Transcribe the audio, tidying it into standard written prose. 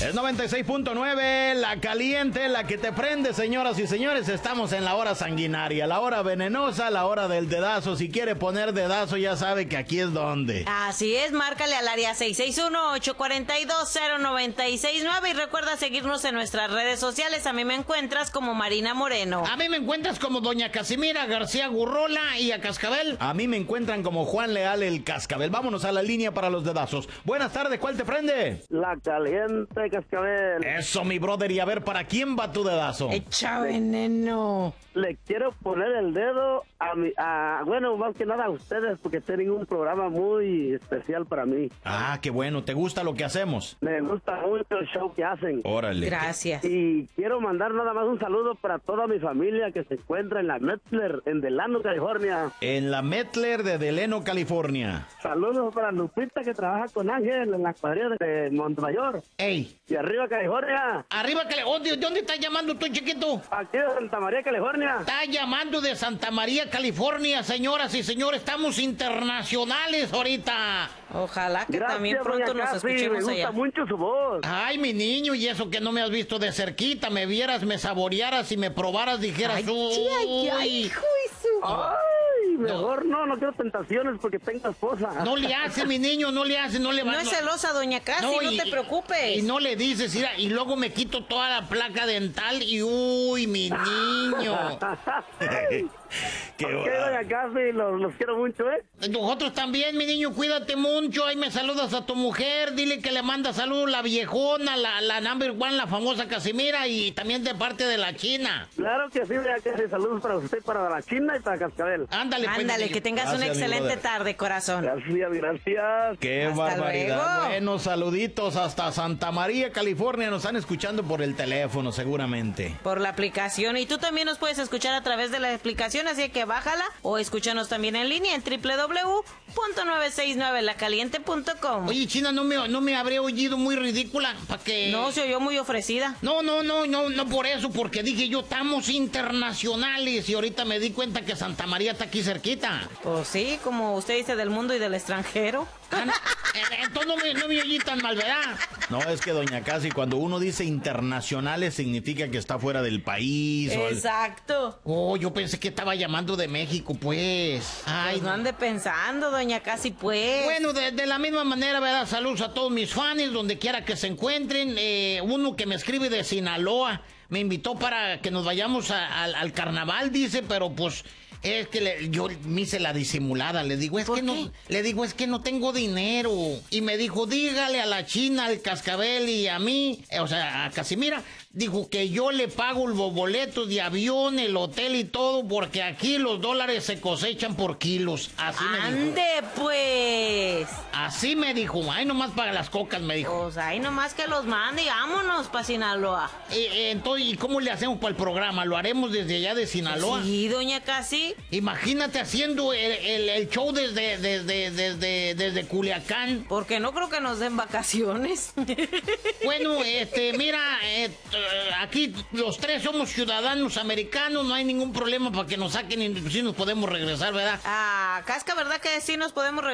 Es 96.9, la caliente, la que te prende, señoras y señores. Estamos en la hora sanguinaria, la hora venenosa, la hora del dedazo. Si quiere poner dedazo, ya sabe que aquí es donde. Así es, márcale al área 661-842-0969 y recuerda seguirnos en nuestras redes sociales. A mí me encuentras como Marina Moreno. A mí me encuentras como Doña Casimira García Gurrola, y a Cascabel a mí me encuentran como Juan Leal el Cascabel. Vámonos a la línea para los dedazos. Buenas tardes, ¿cuál te prende? La caliente, Cascabel. Eso, mi brother, y a ver, ¿para quién va tu dedazo? Echa veneno. Le quiero poner el dedo bueno, más que nada a ustedes, porque tienen un programa muy especial para mí. Ah, qué bueno, ¿te gusta lo que hacemos? Me gusta mucho el show que hacen. Órale. Gracias. Y quiero mandar nada más un saludo para toda mi familia que se encuentra en la Metzler, en Delano, California. En la Metzler de Delano, California. Saludos para Lupita, que trabaja con Ángel en la cuadrilla de Montemayor. ¡Ey! Y arriba, California. Arriba, ¿de dónde estás llamando tú, chiquito? Aquí de Santa María, California. Está llamando de Santa María, California, señoras y señores. Estamos internacionales ahorita. Ojalá que Gracias, también pronto doña nos Casi, escuchemos me gusta allá. mucho su voz. Ay, mi niño, y eso que no me has visto de cerquita. Me vieras, me saborearas y me probaras, dijeras, Ay, uy. hijo de su... Ay, mejor no quiero tentaciones porque tengo esposa. No le hace, mi niño, no le hace, no le va. No es celosa, doña Casi, no te preocupes. Y no le dices, mira, y luego me quito toda la placa dental y uy, mi niño. Qué Ok, doña Casi, los quiero mucho, ¿eh? Nosotros también, mi niño, cuídate mucho. Ahí me saludas a tu mujer. Dile que le manda saludos la viejona, la number one, la famosa Casimira, y también de parte de la China. Claro que sí, doña Casi. Saludos para usted, para la China y para Cascabel. Ándale, pues, Ándale, niño. que tengas Gracias, una mi excelente brother. tarde, corazón. Gracias. Qué Hasta barbaridad. luego. Buenos saluditos hasta Santa María, California. Nos están escuchando por el teléfono, seguramente. Por la aplicación. Y tú también nos puedes escuchar a través de la aplicación, así que bájala o escúchanos también en línea en www.969lacaliente.com. Oye, China, no me habré oído muy ridícula para que... No, se oyó muy ofrecida. No por eso, porque dije yo, estamos internacionales y ahorita me di cuenta que Santa María está aquí cerquita. Pues sí, como usted dice, del mundo y del extranjero. Entonces no me oí tan mal, ¿verdad? No, es que doña Casi, cuando uno dice internacionales significa que está fuera del país. Exacto. Oh, yo pensé que estaba llamando de México, pues. Ay, Pues no ande pensando, doña Casi, pues. Bueno, de la misma manera, ¿verdad? Saludos a todos mis fans, donde quiera que se encuentren. Uno que me escribe de Sinaloa me invitó para que nos vayamos al carnaval, dice, pero pues... Es que yo me hice la disimulada, le digo, es que no tengo dinero. Y me dijo, dígale a la China, al Cascabel y a mí, o sea, a Casimira, dijo que yo le pago los boletos de avión, el hotel y todo, porque aquí los dólares se cosechan por kilos. Así me dijo. Ande, pues. Así me dijo, ay, nomás para las cocas, me dijo. Pues ahí nomás que los mande y vámonos pa' Sinaloa. Entonces, ¿y cómo le hacemos para el programa? ¿Lo haremos desde allá de Sinaloa? Sí, doña Casi. Imagínate haciendo el show desde Culiacán. Porque no creo que nos den vacaciones. Bueno, mira, aquí los tres somos ciudadanos americanos, no hay ningún problema para que nos saquen y sí nos podemos regresar, ¿verdad? Ah, Casca, ¿verdad que sí nos podemos regresar?